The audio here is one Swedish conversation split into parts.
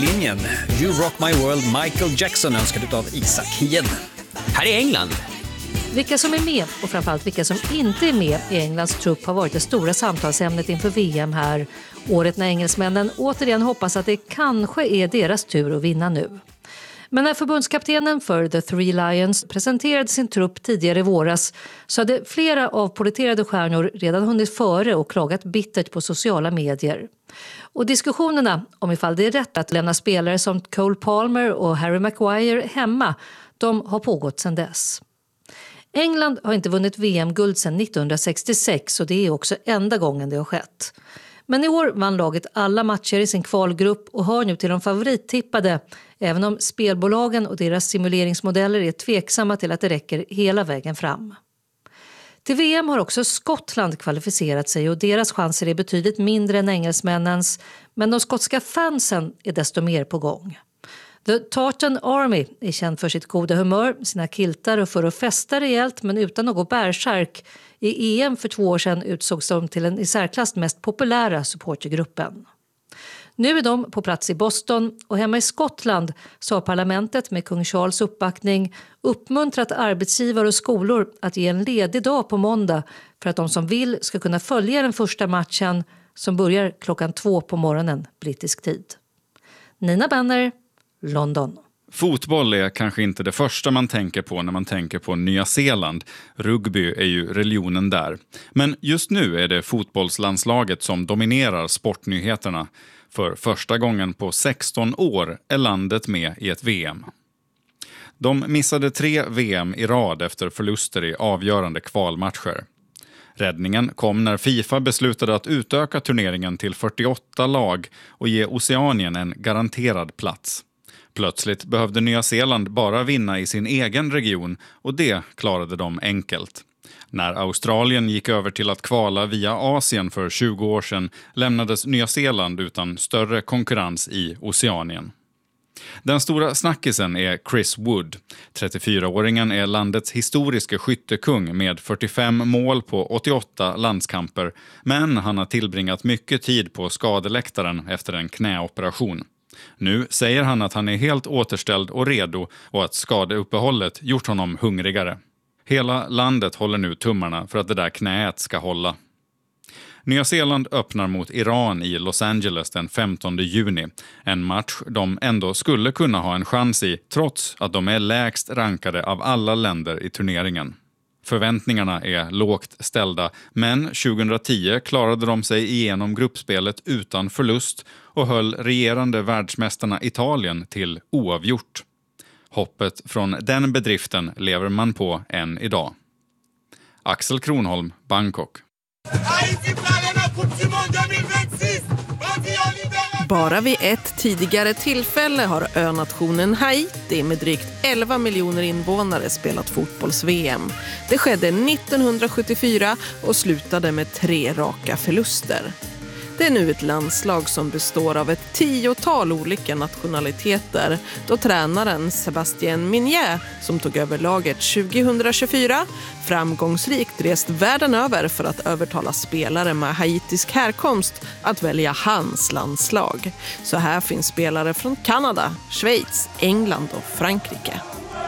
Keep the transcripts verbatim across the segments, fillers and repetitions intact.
Linjen You Rock My World, Michael Jackson, önskad av Isak Hien. Här i England. Vilka som är med och framförallt vilka som inte är med i Englands trupp har varit det stora samtalsämnet inför V M här. Året när engelsmännen återigen hoppas att det kanske är deras tur att vinna nu. Men när förbundskaptenen för The Three Lions presenterade sin trupp tidigare i våras så hade flera avpoliterade stjärnor redan hunnit före och klagat bittert på sociala medier. Och diskussionerna om ifall det är rätt att lämna spelare som Cole Palmer och Harry Maguire hemma, de har pågått sedan dess. England har inte vunnit V M-guld sedan nittonhundrasextiosex och det är också enda gången det har skett. Men i år vann laget alla matcher i sin kvalgrupp och hör nu till de favorittippade, även om spelbolagen och deras simuleringsmodeller är tveksamma till att det räcker hela vägen fram. Till V M har också Skottland kvalificerat sig och deras chanser är betydligt mindre än engelsmännens, men de skotska fansen är desto mer på gång. The Tartan Army är känd för sitt goda humör, sina kiltar och för att festa rejält men utan något bärsärk. I E M för två år sedan utsågs de till den i särklass mest populära supportergruppen. Nu är de på plats i Boston och hemma i Skottland så har parlamentet med kung Charles uppbackning uppmuntrat arbetsgivare och skolor att ge en ledig dag på måndag för att de som vill ska kunna följa den första matchen som börjar klockan två på morgonen brittisk tid. Nina Benner, London. Fotboll är kanske inte det första man tänker på när man tänker på Nya Zeeland. Rugby är ju religionen där. Men just nu är det fotbollslandslaget som dominerar sportnyheterna. För första gången på sexton år är landet med i ett V M. De missade tre V M i rad efter förluster i avgörande kvalmatcher. Räddningen kom när FIFA beslutade att utöka turneringen till fyrtioåtta lag och ge Oceanien en garanterad plats. Plötsligt behövde Nya Zeeland bara vinna i sin egen region och det klarade de enkelt. När Australien gick över till att kvala via Asien för tjugo år sedan lämnades Nya Zeeland utan större konkurrens i Oceanien. Den stora snackisen är Chris Wood. trettiofyraåringen är landets historiska skyttekung med fyrtiofem mål på åttioåtta landskamper, men han har tillbringat mycket tid på skadeläktaren efter en knäoperation. Nu säger han att han är helt återställd och redo och att skadeuppehållet gjort honom hungrigare. Hela landet håller nu tummarna för att det där knät ska hålla. Nya Zeeland öppnar mot Iran i Los Angeles den femtonde juni. En match de ändå skulle kunna ha en chans i trots att de är lägst rankade av alla länder i turneringen. Förväntningarna är lågt ställda, men tjugohundratio klarade de sig igenom gruppspelet utan förlust och höll regerande världsmästarna Italien till oavgjort. Hoppet från den bedriften lever man på än idag. Axel Kronholm, Bangkok. Bara vid ett tidigare tillfälle har önationen Haiti med drygt elva miljoner invånare spelat fotbolls-V M. Det skedde nittonhundrasjuttiofyra och slutade med tre raka förluster. Det är nu ett landslag som består av ett tiotal olika nationaliteter då tränaren Sébastien Mignet, som tog över laget tjugohundratjugofyra, framgångsrikt rest världen över för att övertala spelare med haitisk härkomst att välja hans landslag. Så här finns spelare från Kanada, Schweiz, England och Frankrike.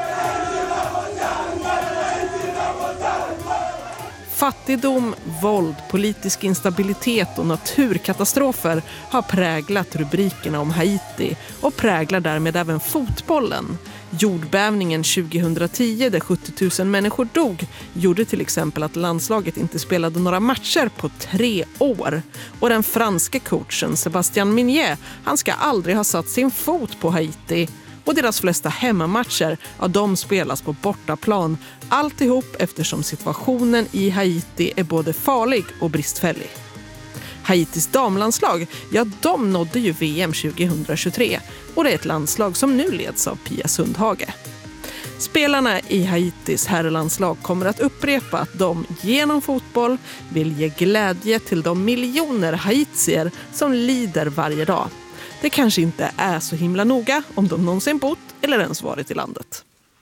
Fattigdom, våld, politisk instabilitet och naturkatastrofer har präglat rubrikerna om Haiti och präglar därmed även fotbollen. Jordbävningen tjugohundratio där sjuttio tusen människor dog gjorde till exempel att landslaget inte spelade några matcher på tre år. Och den franske coachen Sébastien Mignet, han ska aldrig ha satt sin fot på Haiti. Och deras flesta hemmamatcher, ja, de spelas på bortaplan. Alltihop eftersom situationen i Haiti är både farlig och bristfällig. Haitis damlandslag, ja, de nådde ju V M tjugohundratjugotre och det är ett landslag som nu leds av Pia Sundhage. Spelarna i Haitis herrlandslag kommer att upprepa att de genom fotboll vill ge glädje till de miljoner haitier som lider varje dag. Det kanske inte är så himla noga om de någonsin bott eller ens varit i landet.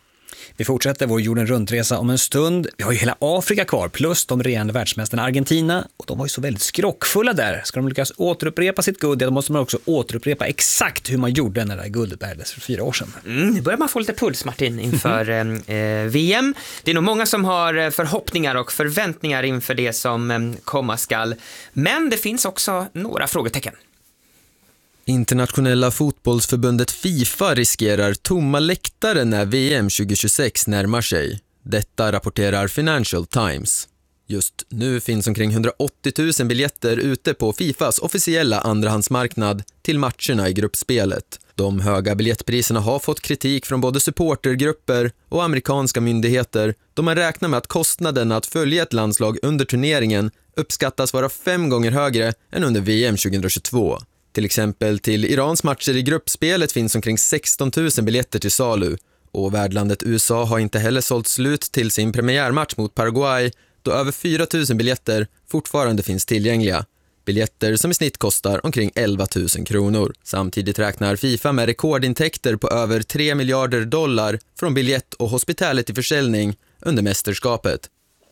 Vi fortsätter vår jorden runtresa om en stund. Vi har ju hela Afrika kvar plus de regerande världsmästarna Argentina. Och de var ju så väldigt skrockfulla där. Ska de lyckas återupprepa sitt guld, då måste man också återupprepa exakt hur man gjorde när det här guldet bärdes för fyra år sedan. Mm, nu börjar man få lite puls, Martin, inför eh, V M. Det är nog många som har förhoppningar och förväntningar inför det som eh, komma skall. Men det finns också några frågetecken. Internationella fotbollsförbundet FIFA riskerar tomma läktare när V M tjugohundratjugosex närmar sig. Detta rapporterar Financial Times. Just nu finns omkring hundraåttio tusen biljetter ute på FIFAs officiella andrahandsmarknad till matcherna i gruppspelet. De höga biljettpriserna har fått kritik från både supportergrupper och amerikanska myndigheter då man räknar med att kostnaden att följa ett landslag under turneringen uppskattas vara fem gånger högre än under V M tjugohundratjugotvå. Till exempel till Irans matcher i gruppspelet finns omkring sexton tusen biljetter till salu och värdlandet U S A har inte heller sålt slut till sin premiärmatch mot Paraguay då över fyra tusen biljetter fortfarande finns tillgängliga. Biljetter som i snitt kostar omkring elva tusen kronor. Samtidigt räknar FIFA med rekordintäkter på över tre miljarder dollar från biljett- och hospitality-försäljning under mästerskapet.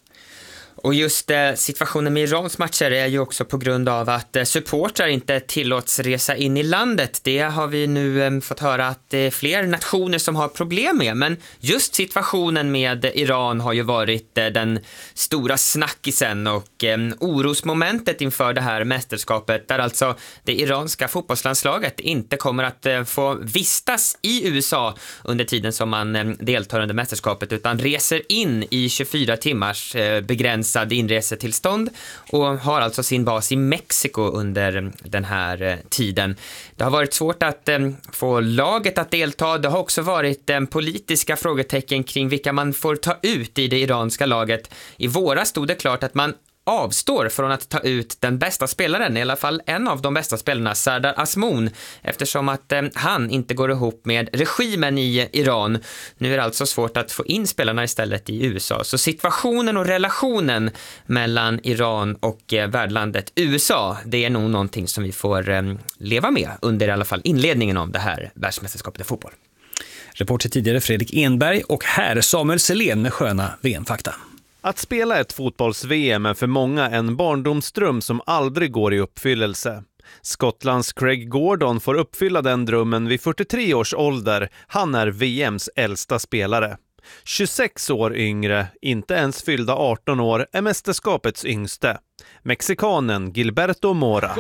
Och just eh, situationen med Irans matcher är ju också på grund av att eh, supportrar inte tillåts resa in i landet. Det har vi nu eh, fått höra att det är fler nationer som har problem med. Men just situationen med Iran har ju varit eh, den stora snackisen och eh, orosmomentet inför det här mästerskapet. Där alltså det iranska fotbollslandslaget inte kommer att eh, få vistas i U S A under tiden som man eh, deltar under mästerskapet. Utan reser in i tjugofyra timmars eh, begränsning inresetillstånd och har alltså sin bas i Mexiko under den här tiden. Det har varit svårt att eh, få laget att delta. Det har också varit eh, politiska frågetecken kring vilka man får ta ut i det iranska laget. I våras stod det klart att man avstår från att ta ut den bästa spelaren, i alla fall en av de bästa spelarna, Sardar Azmoun, eftersom att eh, han inte går ihop med regimen i Iran. Nu är det alltså svårt att få in spelarna istället i U S A. Så situationen och relationen mellan Iran och eh, värdlandet U S A, det är nog någonting som vi får eh, leva med under i alla fall inledningen av det här världsmästerskapet i fotboll. Reporter tidigare Fredrik Enberg och här Samuel Selén med sköna V M-fakta. Att spela ett fotbolls-V M är för många en barndomsdröm som aldrig går i uppfyllelse. Skottlands Craig Gordon får uppfylla den drömmen vid fyrtiotre års ålder. Han är V M:s äldsta spelare. tjugosex år yngre, inte ens fyllda arton år, är mästerskapets yngste. Mexikanen Gilberto Mora.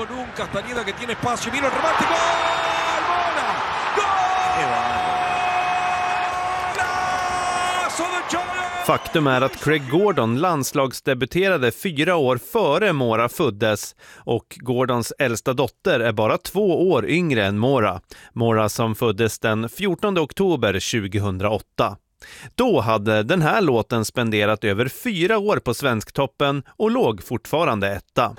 Faktum är att Craig Gordon landslagsdebuterade fyra år före Mora föddes och Gordons äldsta dotter är bara två år yngre än Mora. Mora som föddes den fjortonde oktober tjugohundraåtta. Då hade den här låten spenderat över fyra år på Svensktoppen och låg fortfarande etta.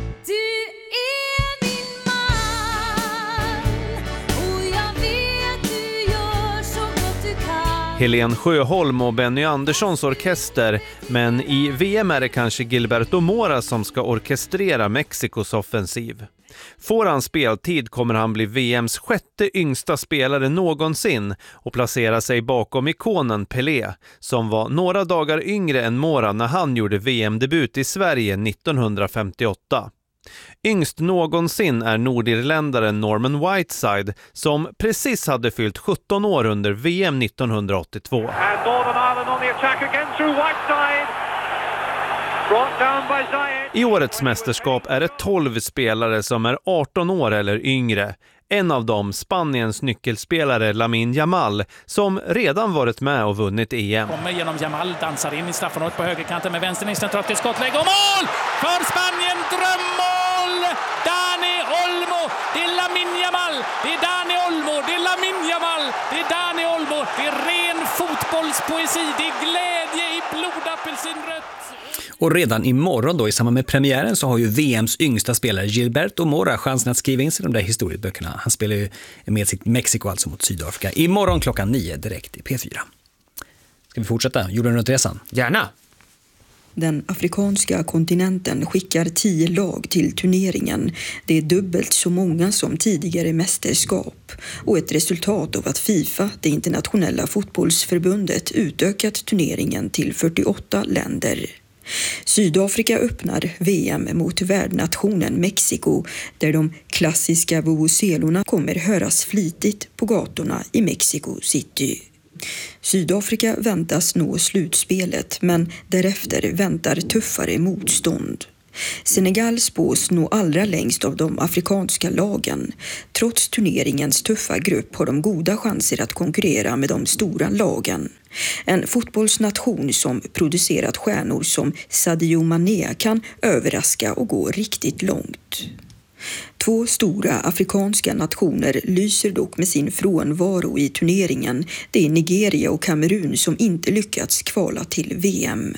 Helen Sjöholm och Benny Anderssons orkester, men i V M är det kanske Gilberto Mora som ska orkestrera Mexikos offensiv. Får han speltid kommer han bli V M:s sjätte yngsta spelare någonsin och placera sig bakom ikonen Pelé, som var några dagar yngre än Mora när han gjorde V M-debut i Sverige nittonhundrafemtioåtta. Yngst någonsin är nordirländaren Norman Whiteside som precis hade fyllt sjutton år under V M nittonhundraåttiotvå. I årets mästerskap är det tolv spelare som är arton år eller yngre. En av dem, Spaniens nyckelspelare Lamine Yamal, som redan varit med och vunnit E M. Kommer genom Yamal, dansar in i straffområdet på högerkanten med vänsternisten, trött i skottlägg och mål! För Spanien, drömmål! Dani Olmo, det är Lamine Yamal, det är Dani Olmo, det är Lamine Yamal, det är Dani Olmo, det är ren fotbollspoesi, det är glädje i blodapelsinrött. Och redan imorgon då i samband med premiären så har ju V M:s yngsta spelare Gilberto Mora chansen att skriva in sig de där historieböckerna. Han spelar ju med sitt Mexiko alltså mot Sydafrika. Imorgon klockan nio direkt i P fyra. Ska vi fortsätta jorden runt resan? Gärna. Den afrikanska kontinenten skickar tio lag till turneringen. Det är dubbelt så många som tidigare mästerskap och ett resultat av att FIFA, det internationella fotbollsförbundet, utökat turneringen till fyrtioåtta länder. Sydafrika öppnar V M mot värdnationen Mexiko, där de klassiska vuvuzelorna kommer höras flitigt på gatorna i Mexico City. Sydafrika väntas nå slutspelet, men därefter väntar tuffare motstånd. Senegal spås nå allra längst av de afrikanska lagen. Trots turneringens tuffa grupp har de goda chanser att konkurrera med de stora lagen. En fotbollsnation som producerat stjärnor som Sadio Mané kan överraska och gå riktigt långt. Två stora afrikanska nationer lyser dock med sin frånvaro i turneringen. Det är Nigeria och Kamerun som inte lyckats kvala till V M.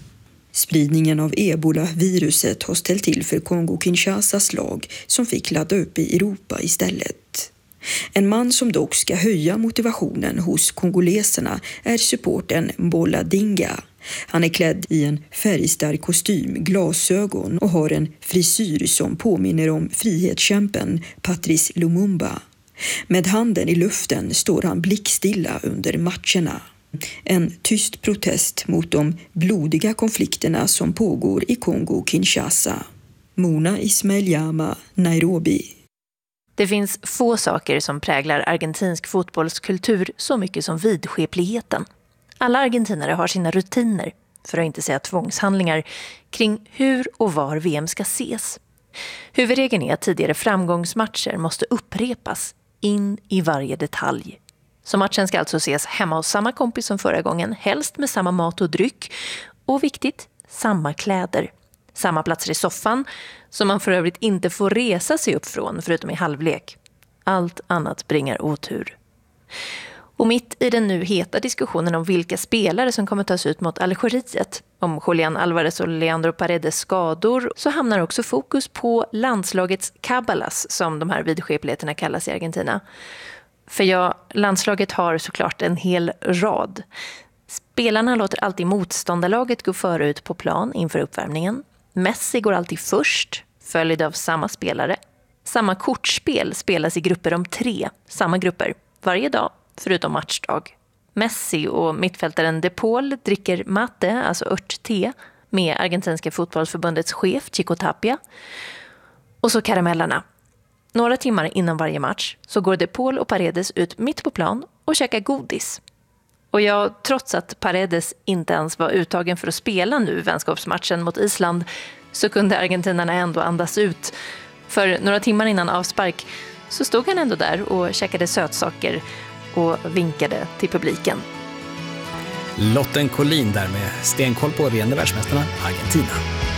Spridningen av ebola-viruset har ställt till för Kongo-Kinshasas lag som fick ladda upp i Europa istället. En man som dock ska höja motivationen hos kongoleserna är supporten Mbola Dinga. Han är klädd i en färgstark kostym, glasögon och har en frisyr som påminner om frihetskämpen Patrice Lumumba. Med handen i luften står han blickstilla under matcherna. En tyst protest mot de blodiga konflikterna som pågår i Kongo-Kinshasa. Mona Ismail-Jama, Nairobi. Det finns få saker som präglar argentinsk fotbollskultur så mycket som vidskepligheten. Alla argentinare har sina rutiner, för att inte säga tvångshandlingar, kring hur och var V M ska ses. Huvudregeln är att tidigare framgångsmatcher måste upprepas in i varje detalj. Så matchen ska alltså ses hemma hos samma kompis som förra gången, helst med samma mat och dryck. Och viktigt, samma kläder. Samma platser i soffan, som man för övrigt inte får resa sig upp från förutom i halvlek. Allt annat bringar otur. Och mitt i den nu heta diskussionen om vilka spelare som kommer tas ut mot Algeriet, om Julián Álvarez och Leandro Paredes skador, så hamnar också fokus på landslagets kabbalas, som de här vidskepligheterna kallas i Argentina. För ja, landslaget har såklart en hel rad. Spelarna låter alltid motståndarlaget gå före ut på plan inför uppvärmningen. Messi går alltid först, följd av samma spelare. Samma kortspel spelas i grupper om tre, samma grupper, varje dag, förutom matchdag. Messi och mittfältaren De Paul dricker mate, alltså örtte, med argentinska fotbollsförbundets chef Chico Tapia. Och så karamellerna. Några timmar innan varje match så går De Paul och Paredes ut mitt på plan och käkar godis. Och jag, trots att Paredes inte ens var uttagen för att spela nu vänskapsmatchen mot Island, så kunde argentinarna ändå andas ut. För några timmar innan avspark så stod han ändå där och käkade sötsaker och vinkade till publiken. Lotten Collin där med stenkoll på regerande världsmästarna Argentina.